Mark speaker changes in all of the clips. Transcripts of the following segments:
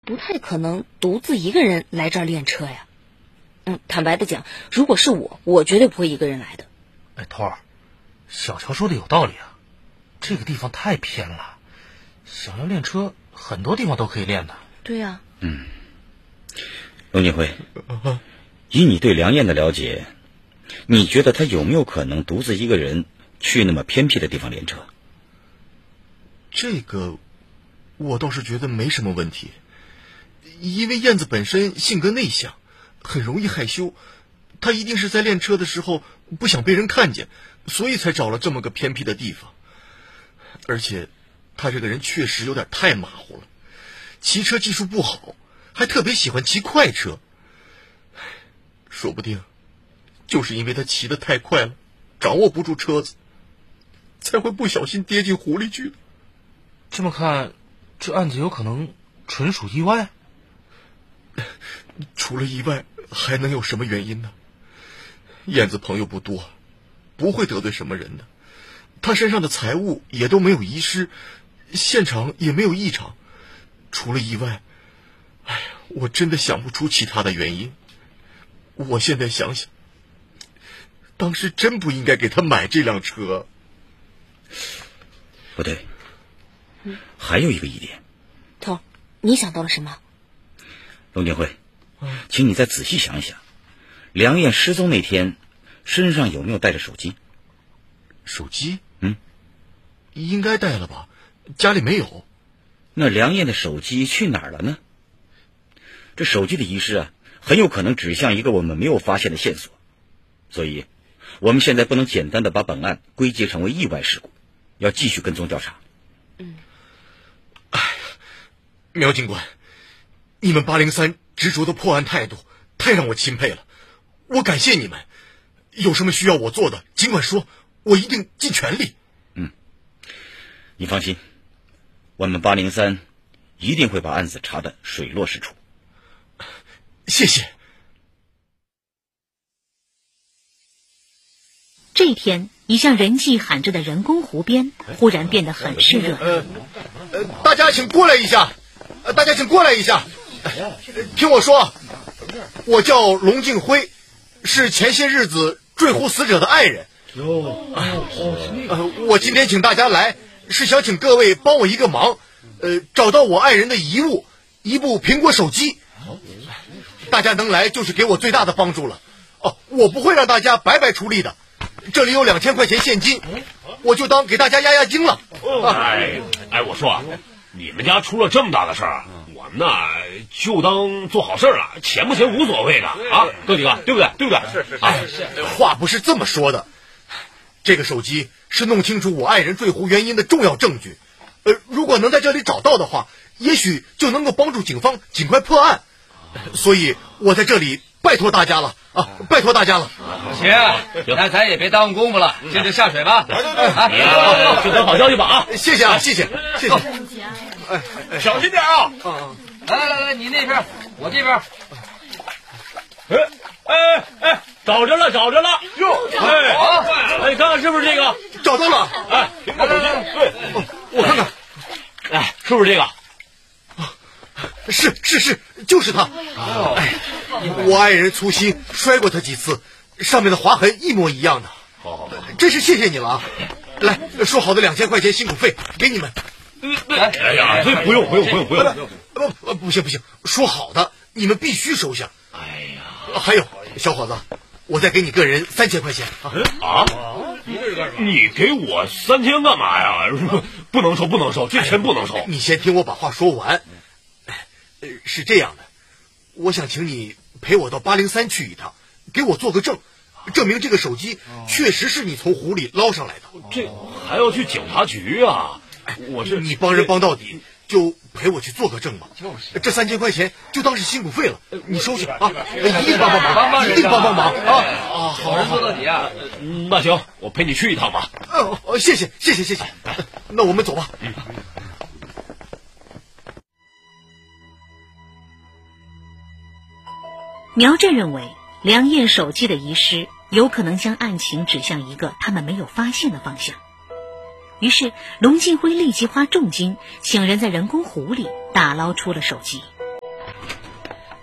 Speaker 1: 不太可能独自一个人来这儿练车呀。坦白的讲，如果是我绝对不会一个人来的。
Speaker 2: 哎，头儿，小乔说的有道理啊，这个地方太偏了，想要练车，很多地方都可以练的。
Speaker 1: 对呀。
Speaker 3: 龙金辉，以你对梁燕的了解，你觉得他有没有可能独自一个人去那么偏僻的地方练车？
Speaker 4: 这个我倒是觉得没什么问题，因为燕子本身性格内向，很容易害羞，她一定是在练车的时候不想被人看见，所以才找了这么个偏僻的地方。而且她这个人确实有点太马虎了，骑车技术不好，还特别喜欢骑快车。说不定就是因为她骑得太快了，掌握不住车子，才会不小心跌进湖里去的。
Speaker 2: 这么看，这案子有可能纯属意外。
Speaker 4: 除了意外，还能有什么原因呢？燕子朋友不多，不会得罪什么人的。他身上的财物也都没有遗失，现场也没有异常。除了意外，我真的想不出其他的原因。我现在想想，当时真不应该给他买这辆车。
Speaker 3: 不对，还有一个疑点。
Speaker 1: 头，你想到了什么？
Speaker 3: 龙金辉，请你再仔细想一想，梁燕失踪那天身上有没有带着手机？
Speaker 4: 手机？应该带了吧，家里没有。
Speaker 3: 那梁燕的手机去哪儿了呢？这手机的遗失很有可能指向一个我们没有发现的线索，所以我们现在不能简单的把本案归结成为意外事故，要继续跟踪调查。
Speaker 4: 苗警官，你们803执着的破案态度太让我钦佩了，我感谢你们。有什么需要我做的尽管说，我一定尽全力。
Speaker 3: 你放心，我们803一定会把案子查得水落石出。
Speaker 4: 谢谢。
Speaker 5: 这一天，一向人迹罕至的人工湖边忽然变得很是热闹。
Speaker 4: 大家请过来一下，大家请过来一下。听我说，我叫龙敬辉，是前些日子坠湖死者的爱人。我今天请大家来，是想请各位帮我一个忙，找到我爱人的遗物，一部苹果手机。大家能来就是给我最大的帮助了。我不会让大家白白出力的。这里有2000块钱现金，我就当给大家压压惊了。
Speaker 6: 我说你们家出了这么大的事儿，我们呢就当做好事了，钱不钱无所谓的啊，哥几个，对不对？对不对？
Speaker 4: 是，话不是这么说的。这个手机是弄清楚我爱人坠湖原因的重要证据，如果能在这里找到的话，也许就能够帮助警方尽快破案。所以我在这里拜托大家了拜托大家了。
Speaker 7: 行，那咱也别耽误功夫了，接着下水吧。
Speaker 6: 就等好消息吧
Speaker 4: 谢谢谢谢。
Speaker 6: 小心点啊！
Speaker 7: 来，你那边，我这边。
Speaker 6: 找着了哟！你看看是不是这个？
Speaker 4: 找到了。
Speaker 6: 苹果手机，对，
Speaker 4: 我看看。
Speaker 6: 是不是这个？
Speaker 4: 是，就是他。我爱人粗心摔过他几次，上面的划痕一模一样的。
Speaker 6: 好，
Speaker 4: 真是谢谢你了啊！来，说好的2000块钱辛苦费给你们。
Speaker 6: 这不用，
Speaker 4: 不行，说好的你们必须收下。还有小伙子，我再给你个人3000块钱
Speaker 6: 你给我3000干嘛呀？不能收，这钱不能收。
Speaker 4: 你先听我把话说完。是这样的，我想请你陪我到803去一趟，给我做个证，证明这个手机确实是你从湖里捞上来的。
Speaker 6: 这还要去警察局啊？
Speaker 4: 你帮人帮到底，就陪我去做个证吧。这3000块钱就当是辛苦费了，你收下一定帮忙，一定帮忙
Speaker 7: 好人做到底啊！
Speaker 6: 那行，我陪你去一趟吧。
Speaker 4: 谢谢。那我们走吧。
Speaker 5: 苗震认为，梁燕手机的遗失有可能将案情指向一个他们没有发现的方向。于是，龙敬辉立即花重金请人在人工湖里打捞出了手机。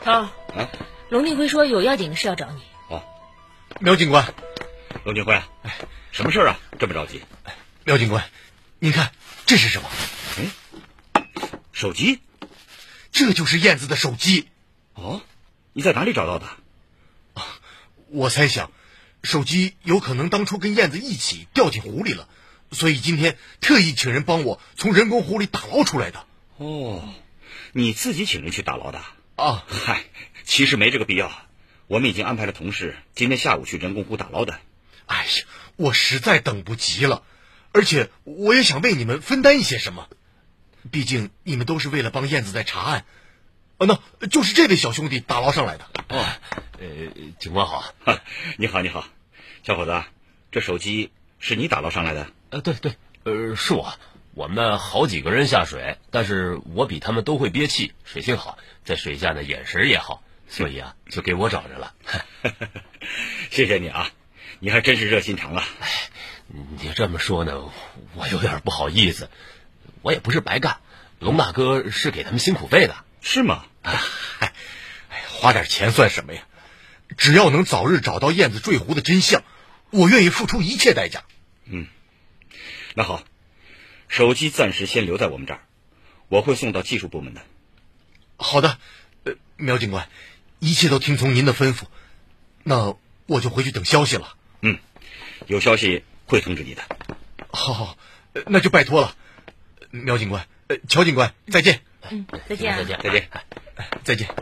Speaker 1: 涛，龙敬辉说有要紧的事要找你。
Speaker 4: 苗警官，
Speaker 3: 龙敬辉，什么事啊？这么着急？
Speaker 4: 苗警官，您看这是什么？
Speaker 3: 手机？
Speaker 4: 这就是燕子的手机。
Speaker 3: 哦，你在哪里找到的？
Speaker 4: 我猜想，手机有可能当初跟燕子一起掉进湖里了，所以今天特意请人帮我从人工湖里打捞出来的。
Speaker 3: 哦，你自己请人去打捞的？
Speaker 4: 啊，
Speaker 3: 嗨，其实没这个必要。我们已经安排了同事今天下午去人工湖打捞的。
Speaker 4: 哎呀，我实在等不及了，而且我也想为你们分担一些什么，毕竟你们都是为了帮燕子在查案。那就是这位小兄弟打捞上来的。
Speaker 6: 警官好。
Speaker 3: 你好，小伙子，这手机是你打捞上来的？
Speaker 6: 对，是我。我们好几个人下水，但是我比他们都会憋气，水性好，在水下呢眼神也好，所以就给我找着了。
Speaker 3: 谢谢你啊，你还真是热心肠啊。
Speaker 6: 你这么说呢，我有点不好意思，我也不是白干，龙大哥是给他们辛苦费的。
Speaker 3: 是吗？
Speaker 4: 花点钱算什么呀？只要能早日找到燕子坠湖的真相，我愿意付出一切代价。
Speaker 3: 那好，手机暂时先留在我们这儿，我会送到技术部门的。
Speaker 4: 好的，苗警官，一切都听从您的吩咐，那我就回去等消息了。
Speaker 3: 有消息会通知你的。
Speaker 4: 好，那就拜托了，苗警官，乔警官，再见。
Speaker 1: 再见。
Speaker 4: 再见。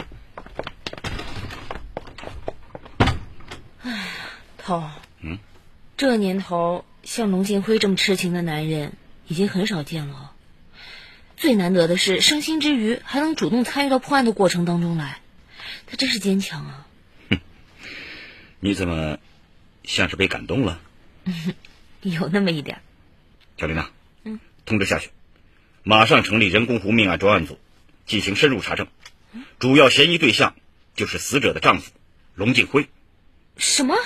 Speaker 1: 涛，这年头像龙敬辉这么痴情的男人已经很少见了。最难得的是伤心之余还能主动参与到破案的过程当中来，他真是坚强啊。
Speaker 3: 你怎么像是被感动了？
Speaker 1: 有那么一点。
Speaker 3: 乔丽娜，通知下去，马上成立人工湖命案专案组，进行深入查证，主要嫌疑对象就是死者的丈夫龙敬辉。
Speaker 1: 什么？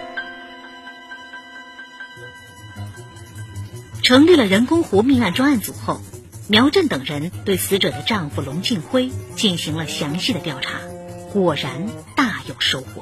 Speaker 5: 成立了人工湖命案专案组后，苗振等人对死者的丈夫龙敬辉进行了详细的调查，果然大有收获。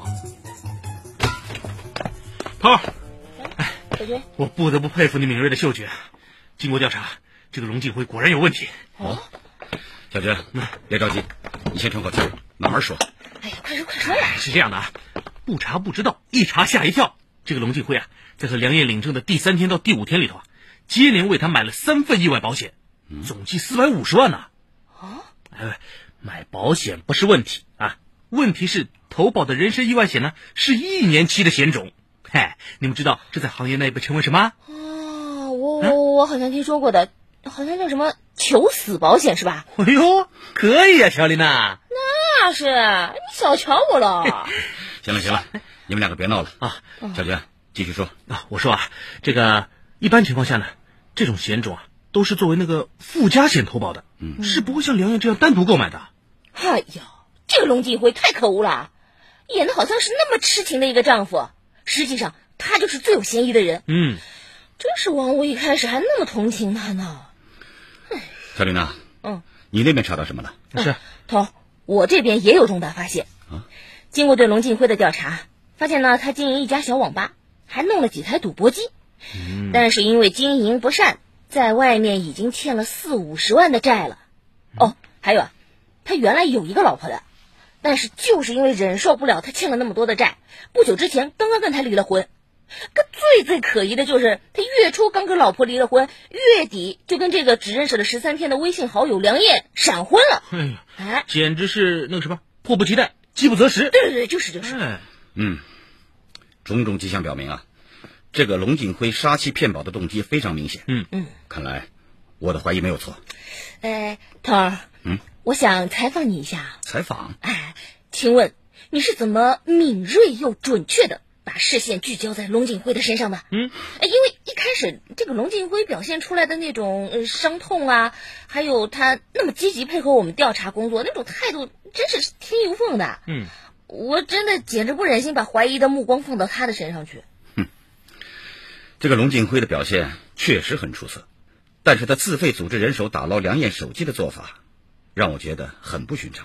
Speaker 2: 涛，
Speaker 1: 小军，
Speaker 2: 我不得不佩服你敏锐的嗅觉。经过调查，这个龙敬辉果然有问题。
Speaker 3: 小军，别着急，你先喘口气，慢慢说。
Speaker 1: 哎呀，快说呀！
Speaker 2: 是这样的啊，不查不知道，一查吓一跳。这个龙敬辉在和梁燕领证的第3天到第5天里头接连为他买了3份意外保险，总计450万呢。买保险不是问题啊，问题是投保的人身意外险呢是1年期的险种。你们知道这在行业内被称为什么？
Speaker 1: 我好像听说过的，好像叫什么求死保险是吧？
Speaker 2: 哎呦，可以啊，乔丽娜。
Speaker 1: 那是你小瞧我了。
Speaker 3: 行了，你们两个别闹了啊！小军，继续说。
Speaker 2: 我说这个一般情况下呢，这种险种都是作为那个附加险投保的，是不会像梁燕这样单独购买的。
Speaker 1: 哎呀，这个龙敬辉太可恶了，演的好像是那么痴情的一个丈夫，实际上他就是最有嫌疑的人。真是枉我一开始还那么同情他呢。
Speaker 3: 小丽娜，你那边查到什么了？
Speaker 2: 是
Speaker 1: 头，我这边也有重大发现。经过对龙敬辉的调查，发现呢他经营一家小网吧，还弄了几台赌博机。但是因为经营不善，在外面已经欠了40-50万的债了。还有他原来有一个老婆的，但是就是因为忍受不了他欠了那么多的债，不久之前刚刚跟他离了婚。可最可疑的就是他月初刚跟老婆离了婚，月底就跟这个只认识了13天的微信好友梁燕闪婚了。
Speaker 2: 简直是那个什么，迫不及待，饥不择食。
Speaker 1: 对，就是。
Speaker 3: 种种迹象表明这个龙敬辉杀妻骗保的动机非常明显。看来我的怀疑没有错。
Speaker 1: 头儿，我想采访你一下。
Speaker 3: 采访？
Speaker 1: 请问你是怎么敏锐又准确的把视线聚焦在龙敬辉的身上的？因为一开始这个龙敬辉表现出来的那种伤痛还有他那么积极配合我们调查工作那种态度，真是天衣无缝的。我真的简直不忍心把怀疑的目光放到他的身上去。
Speaker 3: 这个龙敬辉的表现确实很出色，但是他自费组织人手打捞梁燕手机的做法，让我觉得很不寻常。